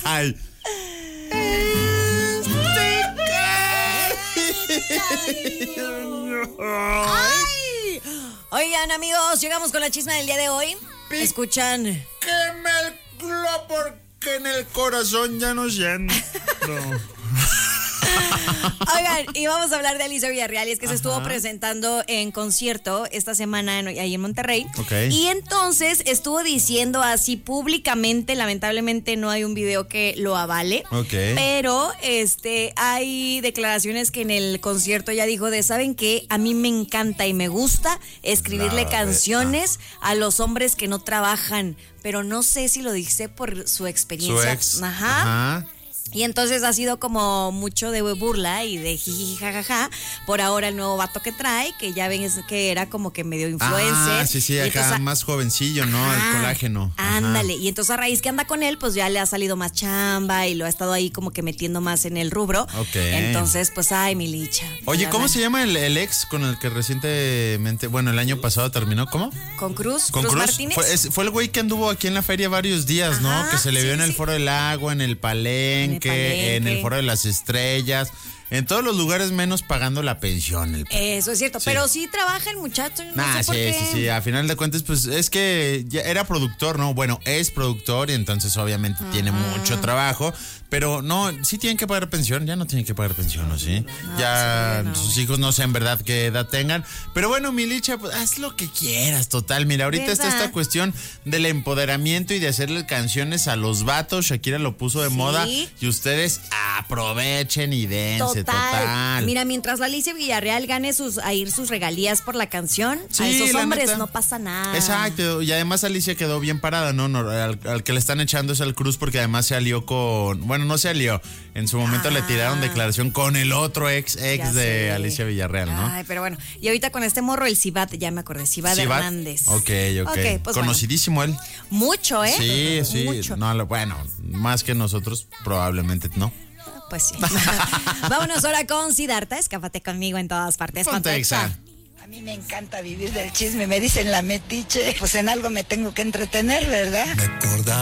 Ay. Ay. Oigan, amigos, llegamos con la chisma del día de hoy. Escuchan. Queme el culo porque en el corazón ya no siento. Oigan, y vamos a hablar de Alicia Villarreal, y es que se estuvo presentando en concierto esta semana ahí en Monterrey. Okay. Y entonces estuvo diciendo así públicamente, lamentablemente no hay un video que lo avale, pero hay declaraciones que en el concierto ella dijo ¿saben qué? A mí me encanta y me gusta escribirle canciones a los hombres que no trabajan, pero no sé si lo dice por su experiencia. Su ex. Ajá. Y entonces ha sido como mucho de burla y de jiji jajaja por ahora el nuevo vato que trae, que ya ven es que era como que medio influencer. Sí, acá entonces, más jovencillo, ¿no? El colágeno. Ándale, y entonces a raíz que anda con él, pues ya le ha salido más chamba y lo ha estado ahí como que metiendo más en el rubro. Entonces, pues, ay, mi Licha. Oye, ¿cómo se llama el ex con el que recientemente, bueno, el año pasado terminó? ¿Cómo? Con Cruz Martínez. Fue el güey que anduvo aquí en la feria varios días, ¿no? Que se le vio en el Foro del Agua, en el Palenque, en el Foro de las Estrellas, en todos los lugares menos pagando la pensión. Eso es cierto, pero sí trabaja el muchacho. No sé por qué. Sí, a final de cuentas, pues es que ya era productor, ¿no? Bueno, es productor y entonces obviamente tiene mucho trabajo, pero no, sí tienen que pagar pensión, ya no tienen que pagar pensión, ¿o sí? No, ya sus hijos no sé en verdad qué edad tengan, pero bueno, mi Licha, pues haz lo que quieras, total. Mira, ahorita está esta cuestión del empoderamiento y de hacerle canciones a los vatos. Shakira lo puso de moda y ustedes aprovechen y dense. Total. Mira, mientras la Alicia Villarreal gane sus regalías por la canción, a esos hombres neta, no pasa nada. Exacto, y además Alicia quedó bien parada, ¿no? Al que le están echando es al Cruz porque además se alió con... Bueno, no se alió. En su momento le tiraron declaración con el otro ex de Alicia Villarreal, ¿no? Ay, pero bueno. Y ahorita con este morro, el Cibat, ya me acordé, Cibat Hernández. Ok. Pues conocidísimo él. Mucho, ¿eh? Sí. Mucho. No, bueno, más que nosotros, probablemente no. Pues sí. Vámonos ahora con Siddhartha. Escápate conmigo en todas partes. Ponte Exa. A mí me encanta vivir del chisme. Me dicen la metiche. Pues en algo me tengo que entretener, ¿verdad?